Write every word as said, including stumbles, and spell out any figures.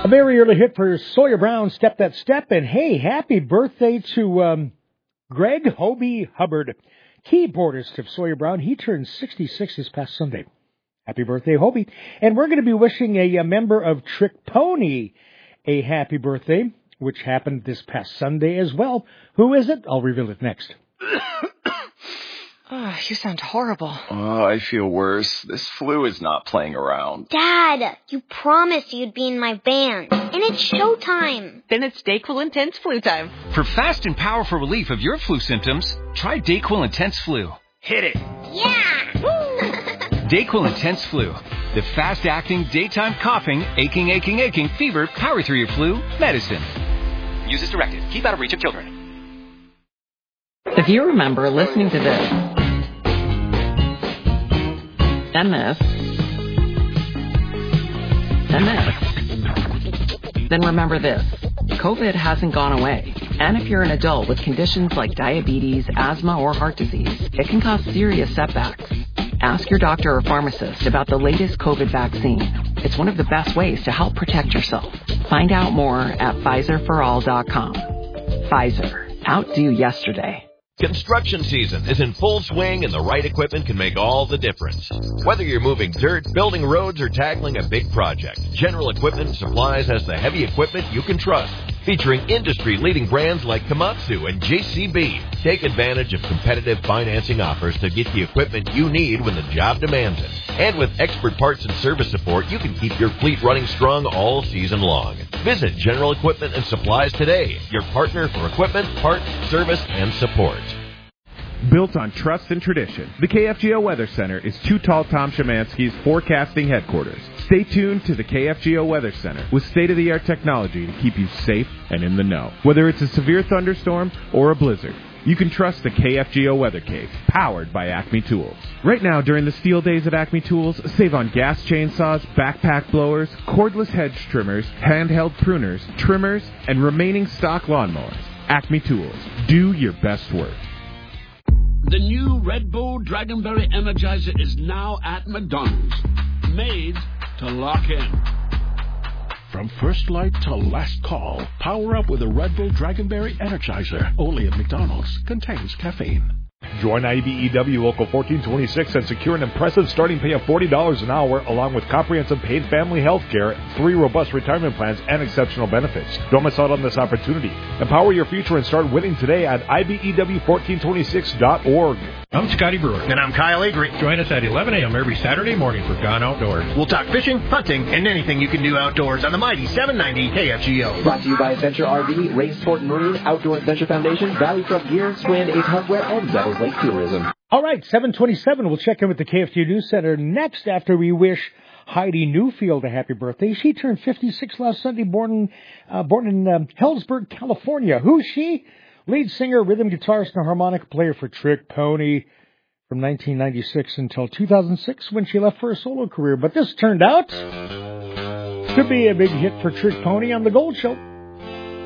A very early hit for Sawyer Brown, Step That Step. And hey, happy birthday to um, Greg Hobie Hubbard, keyboardist of Sawyer Brown. He turned sixty-six this past Sunday. Happy birthday, Hobie. And we're going to be wishing a, a member of Trick Pony a happy birthday, which happened this past Sunday as well. Who is it? I'll reveal it next. Oh, you sound horrible. Oh, I feel worse. This flu is not playing around. Dad, you promised you'd be in my band. And it's showtime. Then it's DayQuil Intense Flu time. For fast and powerful relief of your flu symptoms, try DayQuil Intense Flu. Hit it. Yeah! DayQuil Intense Flu. The fast-acting, daytime coughing, aching, aching, aching, fever, power through your flu medicine. Use as directed. Keep out of reach of children. If you remember listening to this, and this, and this, then remember this. COVID hasn't gone away. And if you're an adult with conditions like diabetes, asthma, or heart disease, it can cause serious setbacks. Ask your doctor or pharmacist about the latest COVID vaccine. It's one of the best ways to help protect yourself. Find out more at Pfizer for all dot com. Pfizer. Outdo yesterday. Construction season is in full swing, and the right equipment can make all the difference. Whether you're moving dirt, building roads, or tackling a big project, General Equipment and Supplies has the heavy equipment you can trust. Featuring industry-leading brands like Komatsu and J C B. Take advantage of competitive financing offers to get the equipment you need when the job demands it. And with expert parts and service support, you can keep your fleet running strong all season long. Visit General Equipment and Supplies today, your partner for equipment, parts, service, and support. Built on trust and tradition, the K F G O Weather Center is Too Tall Tom Szymanski's forecasting headquarters. Stay tuned to the K F G O Weather Center with state-of-the-art technology to keep you safe and in the know. Whether it's a severe thunderstorm or a blizzard, you can trust the K F G O Weather Cave, powered by Acme Tools. Right now, during the steel days at Acme Tools, save on gas chainsaws, backpack blowers, cordless hedge trimmers, handheld pruners, trimmers, and remaining stock lawnmowers. Acme Tools. Do your best work. The new Red Bull Dragonberry Energizer is now at McDonald's. Made to lock in. From first light to last call, power up with a Red Bull Dragonberry Energizer. Only at McDonald's. Contains caffeine. Join I B E W Local fourteen twenty-six and secure an impressive starting pay of forty dollars an hour, along with comprehensive paid family health care, three robust retirement plans, and exceptional benefits. Don't miss out on this opportunity. Empower your future and start winning today at I B E W fourteen twenty-six dot org. I'm Scotty Brewer. And I'm Kyle Avery. Join us at eleven a.m. every Saturday morning for Gone Outdoors. We'll talk fishing, hunting, and anything you can do outdoors on the mighty seven ninety K F G O. Brought to you by Adventure R V, Ray Sport and Marine, Outdoor Adventure Foundation, Valley Truck Gear, Swan Ace Hardware, and Devils Lake Tourism. All right, seven twenty-seven. We'll check in with the K F G News Center next after we wish Heidi Newfield a happy birthday. She turned fifty-six last Sunday, born, uh, born in um, Hellsburg, California. Who's she? Lead singer, rhythm guitarist, and harmonica player for Trick Pony from nineteen ninety-six until two thousand six when she left for a solo career. But this turned out to be a big hit for Trick Pony on The Gold Show.